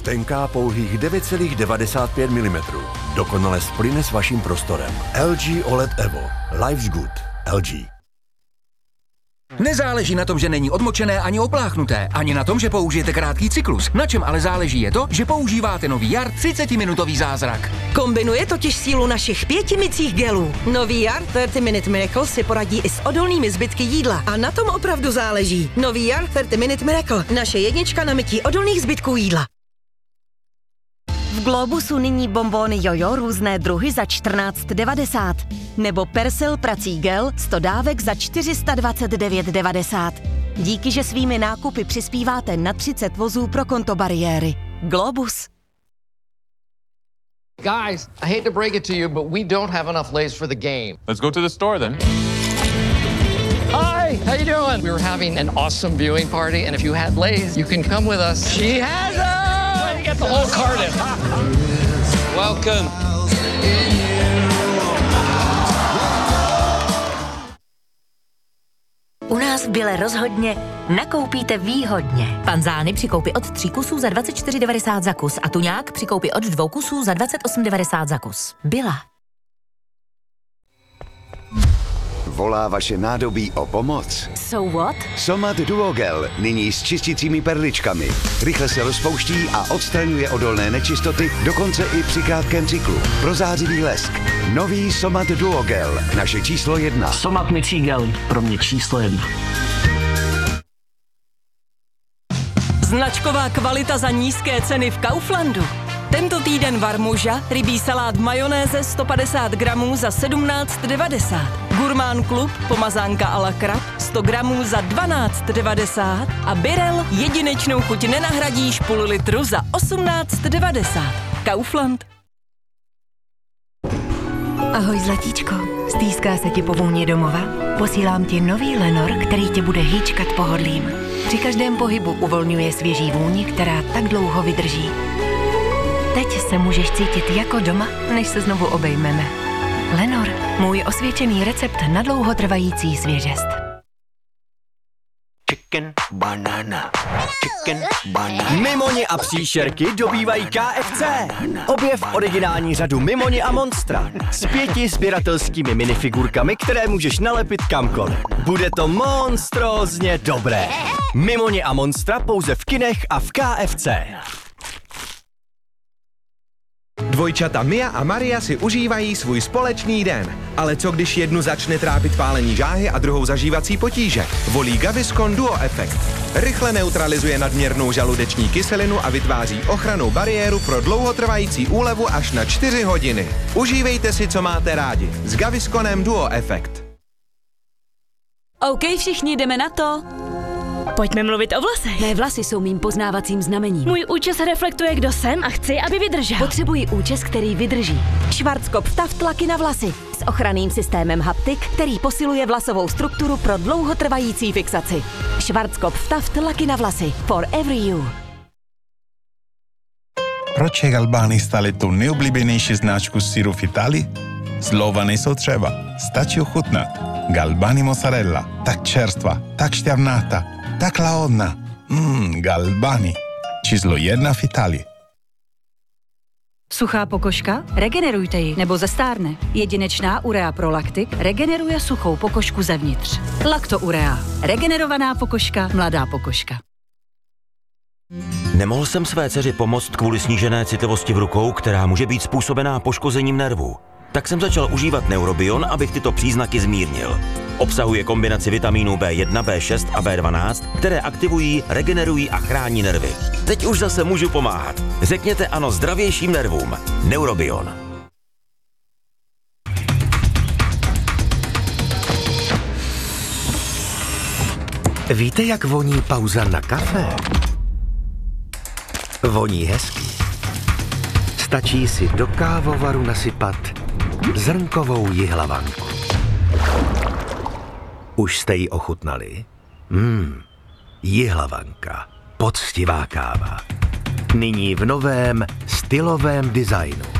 tenká pouhých 9,95 mm. Dokonale splyne s vaším prostorem. LG OLED Evo. Life's good. LG. Nezáleží na tom, že není odmočené ani opláchnuté, ani na tom, že použijete krátký cyklus. Na čem ale záleží je to, že používáte nový Jar 30-minutový zázrak. Kombinuje totiž sílu našich 5 mycích gelů. Nový Jar 30 Minute Miracle si poradí i s odolnými zbytky jídla. A na tom opravdu záleží. Nový Jar 30 Minute Miracle. Naše jednička na mytí odolných zbytků jídla. V Globusu nyní bonbony Jojo různé druhy za 14,90. Nebo Persil prací gel 100 dávek za 429,90. Díky, že svými nákupy přispíváte na 30 vozů pro konto bariéry. Globus. Guys, I hate to break it to you, but we don't have enough Lay's for the game. Let's go to the store then. Hi, how you doing? We were having an awesome viewing party, and if you had Lay's, you can come with us. She has them! You get the whole carton. Welcome. U nás v Bile rozhodně nakoupíte výhodně. Panzány při koupi od 3 kusů za 24,90 za kus a tuňák při koupi od 2 kusů za 28,90 za kus. Bila. Volá vaše nádobí o pomoc? So what? Somat Duogel, nyní s čistícími perličkami. Rychle se rozpouští a odstraňuje odolné nečistoty, dokonce i při krátkém cyklu. Prozářivý lesk. Nový Somat Duogel, naše číslo 1. Somat mycí gel, pro mě číslo 1. Značková kvalita za nízké ceny v Kauflandu. Tento týden Varmuža, rybí salát v majonéze 150 gramů za 17,90. Gurmán Klub, pomazánka à la krab 100 gramů za 12,90. A Birel, jedinečnou chuť nenahradíš půl litru za 18,90. Kaufland. Ahoj zlatíčko, stýská se ti po vůni domova? Posílám ti nový Lenor, který tě bude hýčkat pohodlím. Při každém pohybu uvolňuje svěží vůni, která tak dlouho vydrží. Teď se můžeš cítit jako doma, než se znovu obejmeme. Lenor, můj osvědčený recept na dlouhotrvající svěžest. Chicken banana. Chicken banana. Mimoni a příšerky dobývají KFC. Objev originální řadu Mimoni a Monstra s 5 sběratelskými minifigurkami, které můžeš nalepit kamkoliv. Bude to monstrózně dobré. Mimoni a Monstra pouze v kinech a v KFC. Dvojčata Mia a Maria si užívají svůj společný den. Ale co když jednu začne trápit pálení žáhy a druhou zažívací potíže? Volí Gaviscon Duo Effect. Rychle neutralizuje nadměrnou žaludeční kyselinu a vytváří ochrannou bariéru pro dlouhotrvající úlevu až na 4 hodiny. Užívejte si, co máte rádi. S Gavisconem Duo Effect. OK, všichni jdeme na to. Pojďme mluvit o vlasech. Mé vlasy jsou mým poznávacím znamením. Můj účes reflektuje, kdo jsem a chci, aby vydržel. Potřebuji účes, který vydrží. Schwarzkopf Taft laky na vlasy s ochranným systémem haptik, který posiluje vlasovou strukturu pro dlouhotrvající fixaci. Schwarzkopf Taft laky na vlasy. For every you. Proč je Galbani stále tou nejoblíbenější značku syru v Itálii? Slova nejsou třeba, stačí ochutnat. Galbani mozzarella, tak čerstva, tak šťavnatá, tak lahodná. Galbani. Číslo 1 v Itálii. Suchá pokožka? Regenerujte ji, nebo zestárne. Jedinečná Urea Pro Lactic regeneruje suchou pokožku zevnitř. Lacto Urea. Regenerovaná pokožka, mladá pokožka. Nemohl jsem své dceři pomoct kvůli snížené citlivosti v rukou, která může být způsobená poškozením nervů. Tak jsem začal užívat Neurobion, abych tyto příznaky zmírnil. Obsahuje kombinaci vitamínů B1, B6 a B12, které aktivují, regenerují a chrání nervy. Teď už zase můžu pomáhat. Řekněte ano zdravějším nervům. Neurobion. Víte, jak voní pauza na kafe? Voní hezky. Stačí si do kávovaru nasypat zrnkovou jihlavanku. Už jste ji ochutnali? Jihlavanka. Poctivá káva. Nyní v novém stylovém designu.